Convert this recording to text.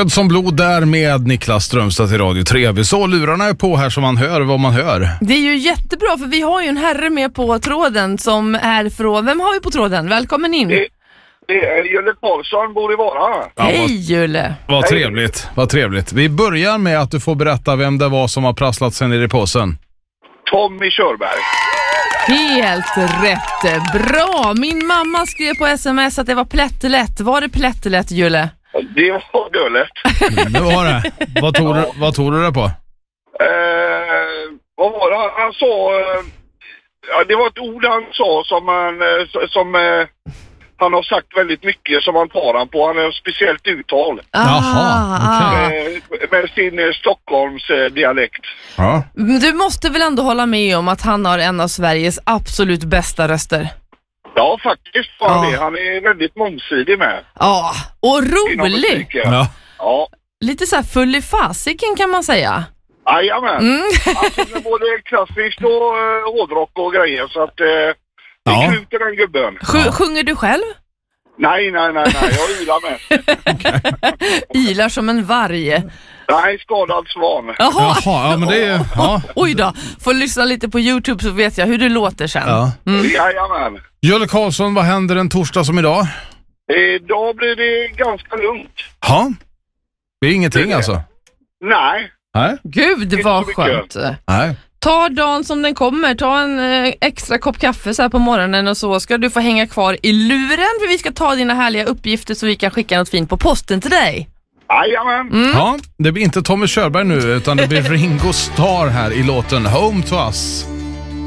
Röd som blod där med Niklas Strömstad till Radio 3. Vi så lurarna är på här så man hör vad man hör. Det är ju jättebra för vi har ju en herre med på tråden som är från... Vem har vi på tråden? Välkommen in. Det är Julle Karlsson, bor i Vara. Hej Julle. Vad trevligt, vad trevligt. Vi börjar med att du får berätta vem det var som har prasslat sen i påsen. Tommy Körberg. Helt rätt. Bra. Min mamma skrev på sms att det var plättelätt. Var det plättelätt, Julle? Det var gulligt. Det var det. Vad tog du det på? Vad var det? Han sa... det var ett ord han sa som han har sagt väldigt mycket som han tar han på. Han har ett speciellt uttal. Jaha, okej. Med sin Stockholms dialekt. Ja. Du måste väl ändå hålla med om att han har en av Sveriges absolut bästa röster? Ja, faktiskt. Han är väldigt mångsidig med. Ja, och rolig. Ja. Ja. Lite så här full i fasiken kan man säga. Jajamän. Alltså det är både klassiskt och hårdrock och grejer så att det är kul till den gubben. Sjunger du själv? Nej, jag ylar med. Ilar som en varg. Nej, skadad svan. Jaha, ja, men det är... Ja. Oj då, får lyssna lite på YouTube så vet jag hur det låter sen. Ja. Jajamän. Julle Karlsson, vad händer en torsdag som idag? Idag blir det ganska lugnt. Ja. Det är ingenting alltså? Nej. Gud vad skönt. Nej. Ta dagen som den kommer, ta en extra kopp kaffe så här på morgonen och så ska du få hänga kvar i luren för vi ska ta dina härliga uppgifter så vi kan skicka något fint på posten till dig. Jajamän. Ja, det blir inte Tommy Körberg nu utan det blir Ringo Starr här i låten Home to Us.